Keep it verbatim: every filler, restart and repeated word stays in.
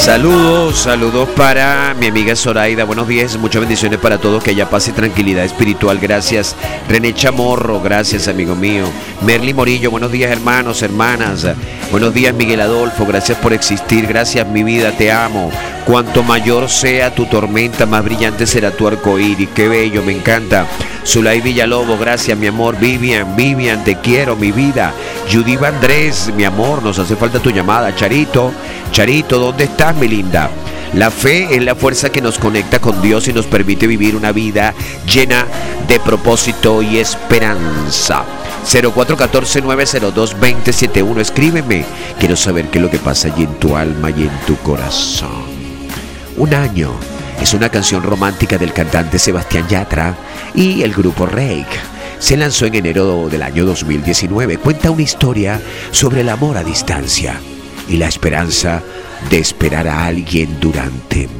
Saludos, saludos para mi amiga Zoraida. Buenos días, muchas bendiciones para todos. Que haya paz y tranquilidad espiritual. Gracias, René Chamorro. Gracias, amigo mío. Merly Morillo, buenos días, hermanos, hermanas. Buenos días, Miguel Adolfo. Gracias por existir. Gracias, mi vida, te amo. Cuanto mayor sea tu tormenta, más brillante será tu arcoíris. Qué bello, me encanta. Zulay Villalobos, gracias, mi amor. Vivian, Vivian, te quiero, mi vida. Judiva Andrés, mi amor, nos hace falta tu llamada. Charito, Charito, ¿dónde estás, mi linda? La fe es la fuerza que nos conecta con Dios y nos permite vivir una vida llena de propósito y esperanza. cero cuatro uno cuatro, nueve cero dos, dos cero siete uno. Escríbeme. Quiero saber qué es lo que pasa allí en tu alma y en tu corazón. Un año es una canción romántica del cantante Sebastián Yatra y el grupo Reik. Se lanzó en enero del año dos mil diecinueve. Cuenta una historia sobre el amor a distancia y la esperanza de esperar a alguien durante